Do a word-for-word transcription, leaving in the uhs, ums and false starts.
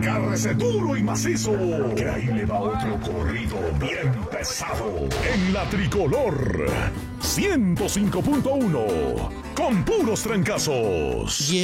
agárrese duro y macizo, que ahí le va otro corrido bien pesado. En la tricolor ciento cinco punto uno, con puros trancazos.